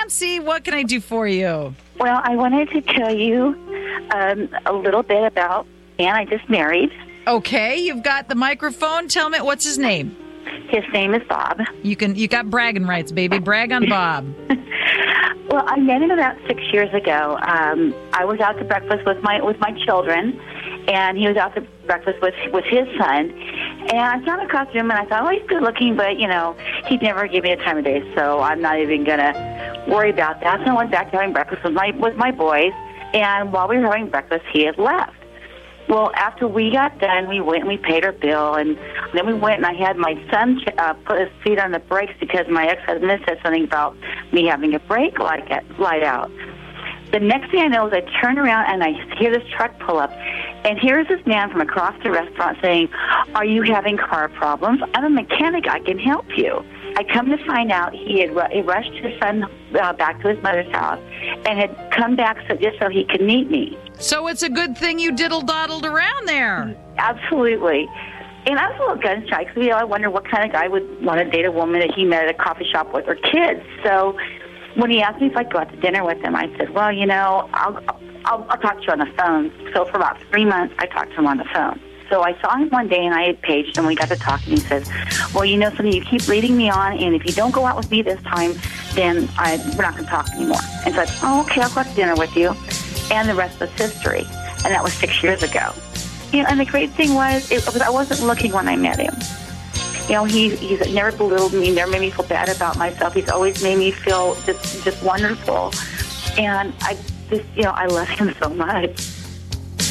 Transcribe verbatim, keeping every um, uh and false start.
Nancy, what can I do for you? Well, I wanted to tell you um, a little bit about the man I just married. Okay, you've got the microphone. Tell me, what's his name? His name is Bob. You can. You got bragging rights, baby. Brag on Bob. Well, I met him about six years ago. Um, I was out to breakfast with my with my children, and he was out to breakfast with with his son. And I found across him, and I thought, oh, he's good looking, but, you know, he'd never give me a time of day, so I'm not even going to worry about that. So I went back to having breakfast with my with my boys, and while we were having breakfast, he had left. Well, after we got done, we went and we paid our bill, and then we went and I had my son uh, put his feet on the brakes because my ex-husband said something about me having a brake light, light out. The next thing I know is I turn around and I hear this truck pull up, and here's this man from across the restaurant saying, are you having car problems? I'm a mechanic. I can help you. I come to find out he had he rushed his son uh, back to his mother's house and had come back so, just so he could meet me. So it's a good thing you diddle-doddled around there. Absolutely. And I was a little gun-shy because, you know, I wonder what kind of guy would want to date a woman that he met at a coffee shop with her kids. So when he asked me if I'd go out to dinner with him, I said, well, you know, I'll, I'll, I'll talk to you on the phone. So for about three months, I talked to him on the phone. So I saw him one day, and I had paged him. We got to talking. He says, well, you know something, you keep leading me on, and if you don't go out with me this time, then I, we're not going to talk anymore. And so I said, oh, okay, I'll go out to dinner with you. And the rest was history. And that was six years ago. You know, and the great thing was, it was I wasn't looking when I met him. You know, he, he's never belittled me, never made me feel bad about myself. He's always made me feel just, just wonderful. And I just, you know, I love him so much.